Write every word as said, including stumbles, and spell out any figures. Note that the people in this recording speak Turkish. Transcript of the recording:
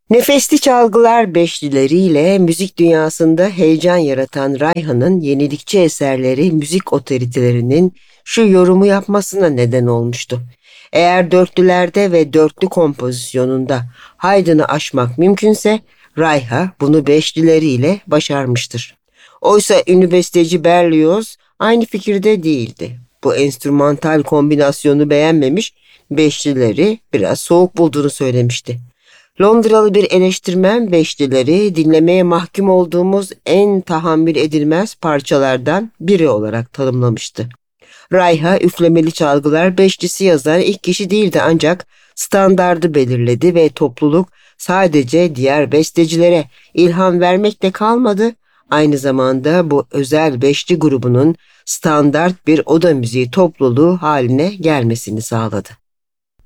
Nefesli çalgılar beşlileriyle müzik dünyasında heyecan yaratan Rayhan'ın yenilikçi eserleri müzik otoritelerinin şu yorumu yapmasına neden olmuştu. Eğer dörtlülerde ve dörtlü kompozisyonunda Haydn'ı aşmak mümkünse Rayha bunu beşlileriyle başarmıştır. Oysa ünlü besteci Berlioz aynı fikirde değildi. Bu enstrümantal kombinasyonu beğenmemiş, beşlileri biraz soğuk bulduğunu söylemişti. Londralı bir eleştirmen beşlileri dinlemeye mahkum olduğumuz en tahammül edilmez parçalardan biri olarak tanımlamıştı. Rayha üflemeli çalgılar beşlisi yazan ilk kişi değildi, ancak standardı belirledi ve topluluk sadece diğer bestecilere ilham vermekle kalmadı, aynı zamanda bu özel beşli grubunun standart bir oda müziği topluluğu haline gelmesini sağladı.